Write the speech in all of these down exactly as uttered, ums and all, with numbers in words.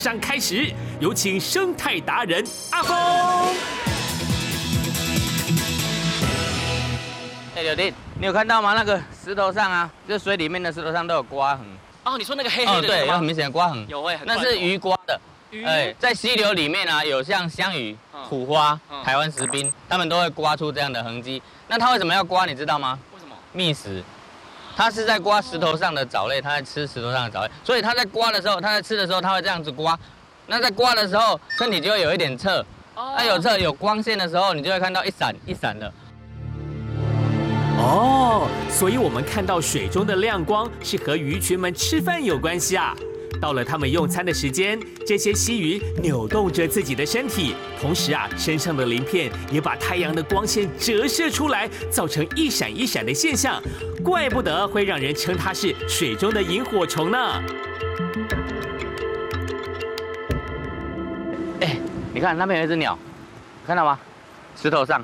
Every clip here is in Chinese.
上开始，有请生态达人阿峰。 哎，柳丁，你有看到吗？那个石头上啊，就水里面的石头上都有刮痕。 哦，你说那个黑黑的， 对，有很明显的刮痕。 有哎， 那是鱼刮的。哎，在溪流里面啊，有像香鱼、苦花、台湾石滨，它们都会刮出这样的痕迹。那它为什么要刮？你知道吗？ 为什么？ 觅食。它是在刮石头上的藻类，它在吃石头上的藻类，所以它在刮的时候，它在吃的时候，它会这样子刮。那在刮的时候，身体就会有一点侧。那有侧有光线的时候，你就会看到一闪一闪的。 哦，所以我们看到水中的亮光是和鱼群们吃饭有关系啊。到了它们用餐的时间，这些溪鱼扭动着自己的身体，同时啊，身上的鳞片也把太阳的光线折射出来，造成一闪一闪的现象。怪不得会让人称它是水中的萤火虫呢。 哎，你看那边有一只鸟，看到吗？石头上。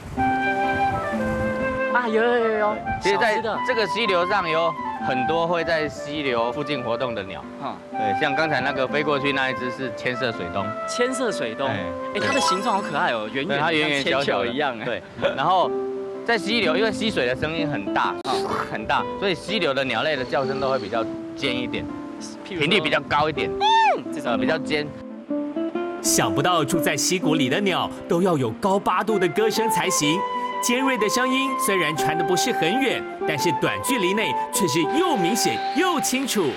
啊，有有有有。 其实在这个溪流上有很多会在溪流附近活动的鸟。嗯，对，像刚才那个飞过去那一只是千色水东。 千色水东，哎，它的形状好可爱哦，圆圆的， 它圆圆小小一样。 对，然后在溪流，因为溪水的声音很大，很大，所以溪流的鸟类的叫声都会比较尖一点，频率比较高一点，这种比较尖。 想不到住在溪谷里的鸟都要有高八度的歌声才行。尖锐的声音虽然传得不是很远，但是短距离内却是又明显又清楚。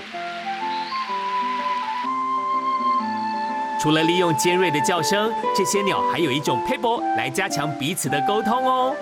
除了利用尖锐的叫声，这些鸟还有一种配播来加强彼此的沟通哦。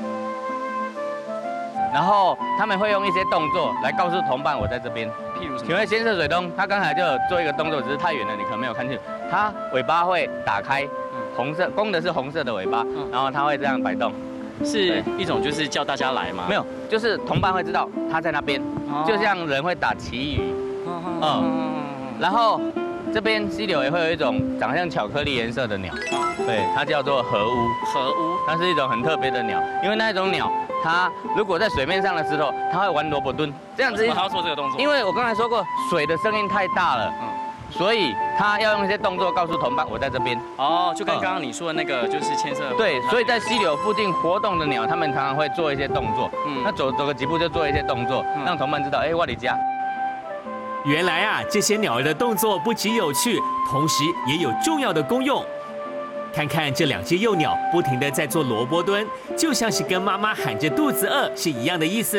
然后他们会用一些动作来告诉同伴我在这边。 譬如什么？ 请问先色水东，他刚才就有做一个动作，只是太远了，你可能没有看清楚。他尾巴会打开，红色公的是红色的尾巴，然后它会这样摆动。 是一种就是叫大家来吗？ 没有，就是同伴会知道他在那边，哦、就像人会打旗语，嗯，嗯然后这边溪流也会有一种长像巧克力颜色的鸟，对，它叫做河乌。 河乌， 它是一种很特别的鸟，因为那种鸟，它如果在水面上的时候，它会玩萝卜蹲，这样子。 为什么它要做这个动作？ 因为我刚才说过，水的声音太大了，嗯。所以他要用一些动作告诉同伴，我在这边。 哦，就跟刚刚你说的那个，就是牵涉。 对，所以在溪流附近活动的鸟，他们常常会做一些动作。嗯，那走走个几步就做一些动作，让同伴知道，哎，我的家。 原来啊，这些鸟儿的动作不仅有趣，同时也有重要的功用。看看这两只幼鸟不停地在做萝卜蹲，就像是跟妈妈喊着肚子饿是一样的意思。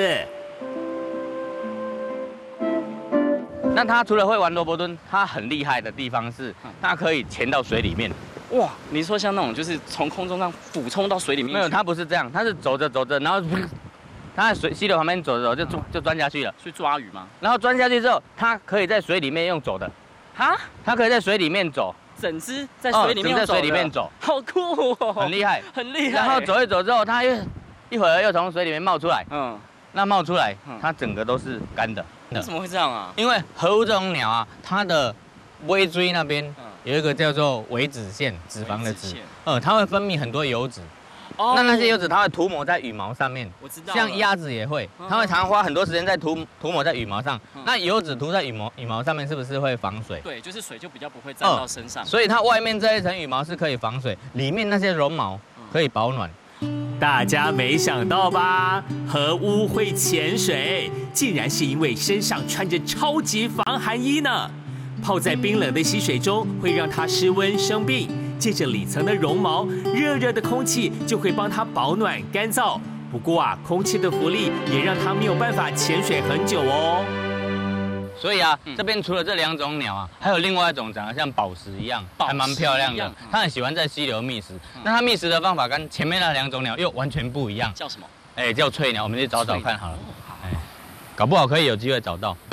那它除了会玩萝卜蹲，它很厉害的地方是，它可以潜到水里面。 哇，你说像那种就是从空中上俯冲到水里面？ 没有，它不是这样，它是走着走着，然后它在水溪流旁边走着走就就钻下去了。 去抓鱼吗？ 然后钻下去之后，它可以在水里面用走的。 哈？ 它可以在水里面走， 整只在水里面在水里面走， 好酷哦， 很厉害， 很厉害。 然后走一走之后，它又一会儿又从水里面冒出来。嗯。那冒出来，它整个都是干的。 为什么会这样啊？ 因为河乌这种鸟啊，它的尾椎那边有一个叫做尾脂腺，脂肪的脂，呃，它会分泌很多油脂。哦。那那些油脂它会涂抹在羽毛上面。 我知道。 像鸭子也会，它会常常花很多时间在涂涂抹在羽毛上。那油脂涂在羽毛羽毛上面，是不是会防水？ 对，就是水就比较不会沾到身上。 所以它外面这一层羽毛是可以防水，里面那些绒毛可以保暖。 大家没想到吧？河乌会潜水，竟然是因为身上穿着超级防寒衣呢。泡在冰冷的溪水中，会让它失温生病。借着里层的绒毛，热热的空气就会帮它保暖干燥。不过啊，空气的浮力也让它没有办法潜水很久哦。 所以啊，这边除了这两种鸟啊，还有另外一种长得像宝石一样，还蛮漂亮的。它很喜欢在溪流觅食。那它觅食的方法跟前面那两种鸟又完全不一样。 叫什么？ 哎，叫翠鸟。我们去找找看好了。哎，搞不好可以有机会找到。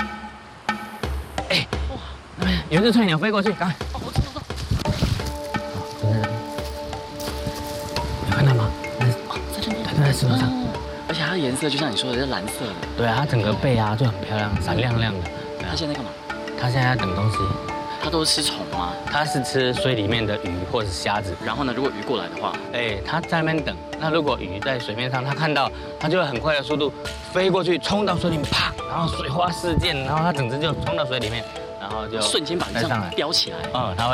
哎，哇，那边有一只翠鸟飞过去，赶快。 哦，我知道，我知道。有看到吗？ 哦，在这边。 它在石头上。 而且它的颜色就像你说的是蓝色的。 对啊，它整个背啊就很漂亮，闪亮亮的。 它现在干嘛？ 它现在在等东西。 它都是吃虫吗？ 它是吃水里面的鱼或者是虾子。 然后呢，如果鱼过来的话， 哎，它在那边等。那如果鱼在水面上，它看到，它就会很快的速度飞过去，冲到水里面，啪，然后水花四溅，然后它整只就冲到水里面，然后后就瞬间把你这样再上来飙起来。 嗯，它会。